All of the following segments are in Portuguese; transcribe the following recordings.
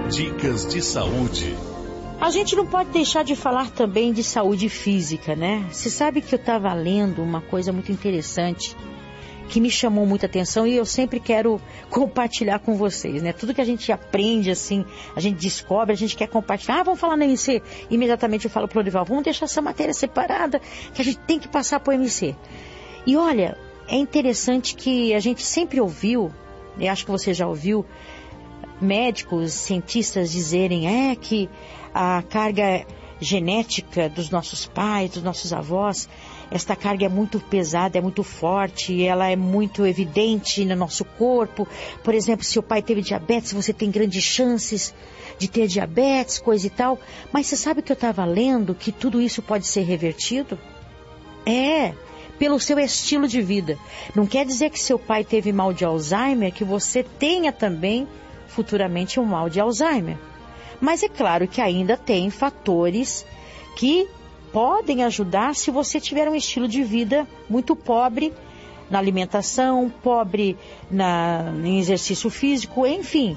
Dicas de saúde. A gente não pode deixar de falar também de saúde física, né? Você sabe que eu estava lendo uma coisa muito interessante que me chamou muita atenção e eu sempre quero compartilhar com vocês, né? Tudo que a gente aprende, assim, a gente descobre, a gente quer compartilhar. Vamos falar no MC? Imediatamente eu falo pro Orival, vamos deixar essa matéria separada, que a gente tem que passar pro MC. E olha, é interessante que a gente sempre ouviu, eu acho que você já ouviu, médicos, cientistas dizerem que a carga genética dos nossos pais, dos nossos avós, esta carga é muito pesada, é muito forte, ela é muito evidente no nosso corpo. Por exemplo, se o pai teve diabetes, você tem grandes chances de ter diabetes, coisa e tal. Mas você sabe que eu estava lendo que tudo isso pode ser revertido? Pelo seu estilo de vida. Não quer dizer que seu pai teve mal de Alzheimer, que você tenha também futuramente um mal de Alzheimer. Mas é claro que ainda tem fatores que podem ajudar se você tiver um estilo de vida muito pobre na alimentação, pobre em exercício físico, enfim.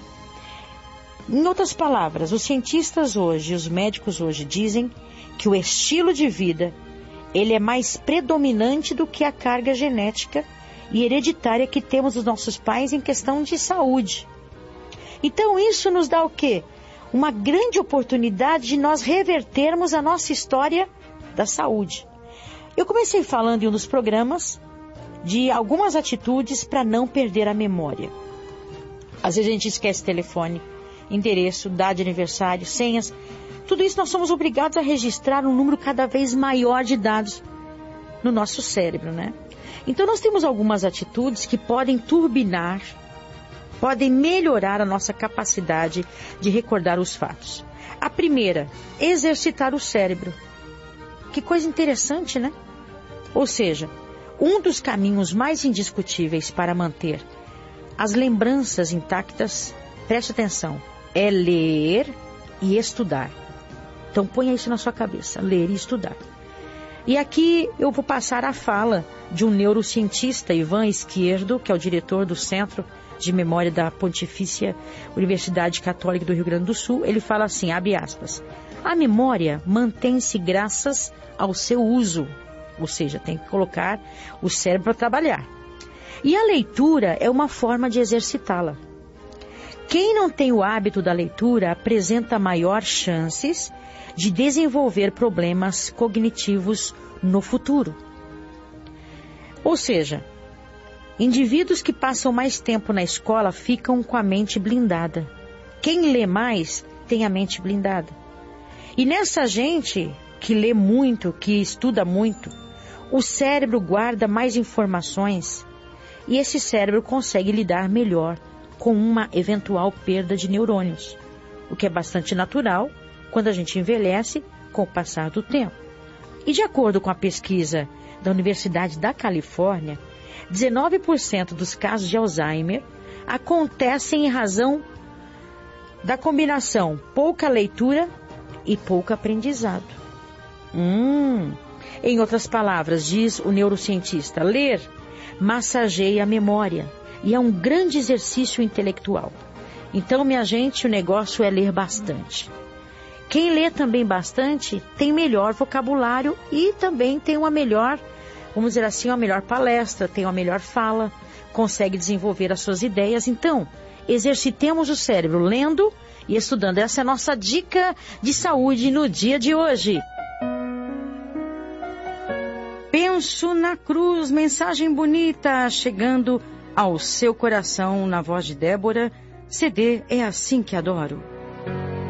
Em outras palavras, os cientistas hoje, os médicos hoje dizem que o estilo de vida ele é mais predominante do que a carga genética e hereditária que temos dos nossos pais em questão de saúde. Então isso nos dá o quê? Uma grande oportunidade de nós revertermos a nossa história da saúde. Eu comecei falando em um dos programas de algumas atitudes para não perder a memória. Às vezes a gente esquece telefone, endereço, data de aniversário, senhas. Tudo isso nós somos obrigados a registrar um número cada vez maior de dados no nosso cérebro, né? Então nós temos algumas atitudes que podem turbinar, podem melhorar a nossa capacidade de recordar os fatos. A primeira, exercitar o cérebro. Que coisa interessante, né? Ou seja, um dos caminhos mais indiscutíveis para manter as lembranças intactas, preste atenção, é ler e estudar. Então ponha isso na sua cabeça, ler e estudar. E aqui eu vou passar a fala de um neurocientista, Ivan Izquierdo, que é o diretor do Centro de Memória da Pontifícia Universidade Católica do Rio Grande do Sul. Ele fala assim, abre aspas, a memória mantém-se graças ao seu uso, ou seja, tem que colocar o cérebro para trabalhar. E a leitura é uma forma de exercitá-la. Quem não tem o hábito da leitura apresenta maior chances de desenvolver problemas cognitivos no futuro. Ou seja, indivíduos que passam mais tempo na escola ficam com a mente blindada. Quem lê mais tem a mente blindada. E nessa gente que lê muito, que estuda muito, o cérebro guarda mais informações e esse cérebro consegue lidar melhor com uma eventual perda de neurônios, o que é bastante natural quando a gente envelhece com o passar do tempo. E de acordo com a pesquisa da Universidade da Califórnia, 19% dos casos de Alzheimer acontecem em razão da combinação pouca leitura e pouco aprendizado. Em outras palavras, diz o neurocientista, ler massageia a memória e é um grande exercício intelectual. Então, minha gente, o negócio é ler bastante. Quem lê também bastante tem melhor vocabulário e também tem uma melhor, vamos dizer assim, uma melhor palestra, tem uma melhor fala, consegue desenvolver as suas ideias. Então, exercitemos o cérebro lendo e estudando. Essa é a nossa dica de saúde no dia de hoje. Penso na cruz, mensagem bonita chegando ao seu coração na voz de Débora. CD É Assim Que Adoro.